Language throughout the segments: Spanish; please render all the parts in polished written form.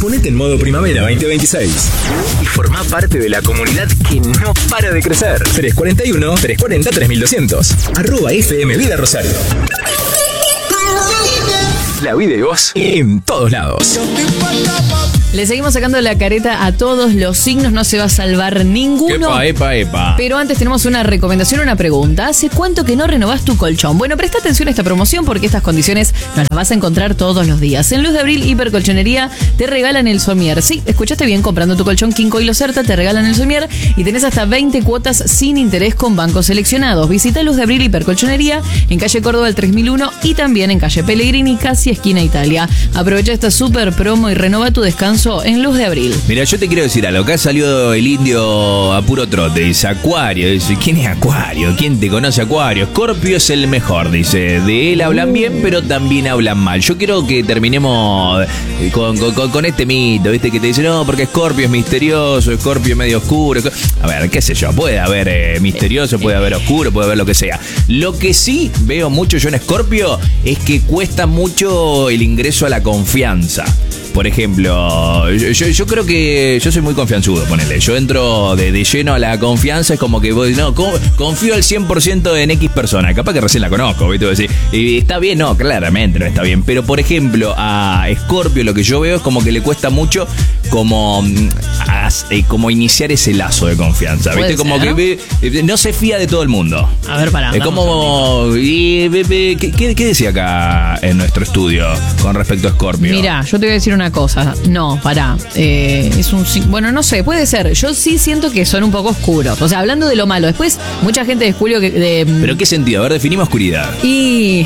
Ponete en modo primavera 2026 y formá parte de la comunidad que no para de crecer. 341-340-3200 @FM Vida Rosario. La vida y vos en todos lados. Le seguimos sacando la careta a todos los signos, no se va a salvar ninguno. Epa. Pero antes tenemos una recomendación, una pregunta. ¿Hace cuánto que no renovás tu colchón? Bueno, presta atención a esta promoción porque estas condiciones nos las vas a encontrar todos los días. En Luz de Abril Hipercolchonería te regalan el somier. Sí, escuchaste bien, comprando tu colchón Kinko y Locerta te regalan el somier y tenés hasta 20 cuotas sin interés con bancos seleccionados. Visita Luz de Abril Hipercolchonería en calle Córdoba el 3001 y también en calle Pellegrini, casi esquina Italia. Aprovecha esta super promo y renova tu descanso en Luz de Abril. Mira, yo te quiero decir algo. Acá salió el indio a puro trote. Dice Acuario. Dice, ¿quién es Acuario? ¿Quién te conoce Acuario? Scorpio es el mejor, dice. De él hablan bien, pero también hablan mal. Yo quiero que terminemos con este mito, ¿viste? Que te dice, no, porque Scorpio es misterioso, Scorpio es medio oscuro. A ver, qué sé yo. Puede haber misterioso, puede haber oscuro, puede haber lo que sea. Lo que sí veo mucho yo en Scorpio es que cuesta mucho el ingreso a la confianza. Por ejemplo, yo creo que yo soy muy confianzudo, ponele. Yo entro de lleno a la confianza, es como que voy, no, confío al 100% en X persona. Capaz que recién la conozco, ¿viste? Decir, y está bien, no, claramente no está bien. Pero, por ejemplo, a Scorpio lo que yo veo es como que le cuesta mucho como iniciar ese lazo de confianza, ¿viste? Como que no se fía de todo el mundo. A ver, pará. Es como... ¿Qué decía acá en nuestro estudio con respecto a Scorpio? Mira, yo te voy a decir una cosa. No, pará. Bueno, no sé, puede ser. Yo sí siento que son un poco oscuros. O sea, hablando de lo malo. Después, mucha gente descubrió que... ¿Pero qué sentido? A ver, definimos oscuridad. Y...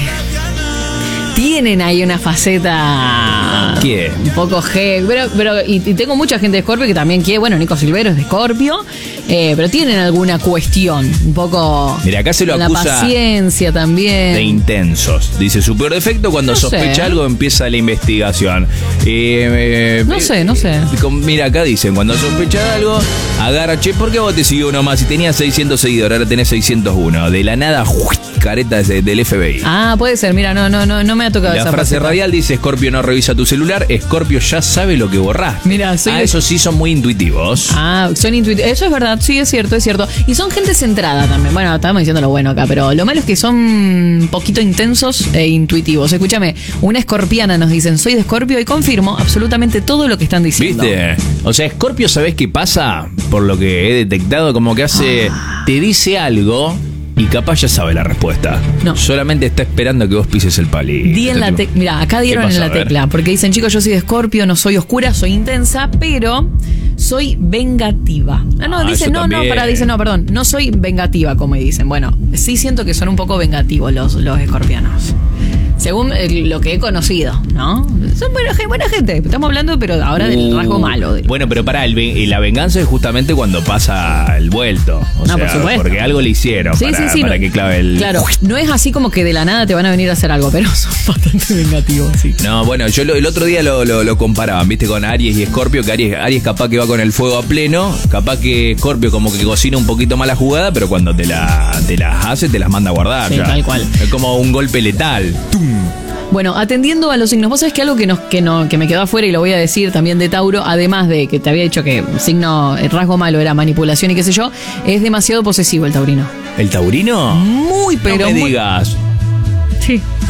tienen ahí una faceta... ¿Qué? Un poco pero y tengo mucha gente de Scorpio que también quiere... Bueno, Nico Silvero es de Scorpio. Pero tienen alguna cuestión. Un poco... Mira, acá se lo acusa... la paciencia también. De intensos. Dice, su peor defecto cuando sospecha algo empieza la investigación. No sé. Mira, acá dicen, cuando sospecha algo, agarra, che, ¿por qué vos te siguió uno más? Si tenías 600 seguidores, ahora tenés 601. De la nada, careta del FBI. Ah, puede ser. Mira, no me ha tocado esa La frase radial dice, Scorpio no revisa tu celular, Scorpio ya sabe lo que borrás. Mira, eso sí son muy intuitivos. Son intuitivos. Eso es verdad, sí, es cierto. Y son gente centrada también. Bueno, estábamos diciendo lo bueno acá, pero lo malo es que son un poquito intensos e intuitivos. Escúchame, una escorpiana nos dicen, soy de Scorpio y confirmo absolutamente todo lo que están diciendo. ¿Viste? O sea, Scorpio, ¿sabés qué pasa? Por lo que he detectado, como que te dice algo... y capaz ya sabe la respuesta. No. Solamente está esperando que vos pises el palito. Mira, acá dieron en la tecla. Porque dicen, chicos, yo soy de Scorpio, no soy oscura, soy intensa, pero soy vengativa. No soy vengativa, como dicen. Bueno, sí siento que son un poco vengativos los escorpianos. Según lo que he conocido, ¿no? Son buena gente. Estamos hablando, pero ahora del rasgo malo. Bueno, pero pará, la venganza es justamente cuando pasa el vuelto. Por supuesto. Porque algo le hicieron para que clave el... Claro, no es así como que de la nada te van a venir a hacer algo, pero son bastante vengativos, sí. No, bueno, yo el otro día lo comparaban, ¿viste? Con Aries y Scorpio, que Aries capaz que va con el fuego a pleno, capaz que Scorpio como que cocina un poquito más la jugada, pero cuando te las hace, te las manda a guardar. Sí, tal cual. Es como un golpe letal. ¡Tum! Bueno, atendiendo a los signos, vos sabés que algo que me quedó afuera y lo voy a decir también de Tauro, además de que te había dicho que el rasgo malo era manipulación y qué sé yo, es demasiado posesivo el taurino. ¿El taurino? Muy, pero no me digas. Sí.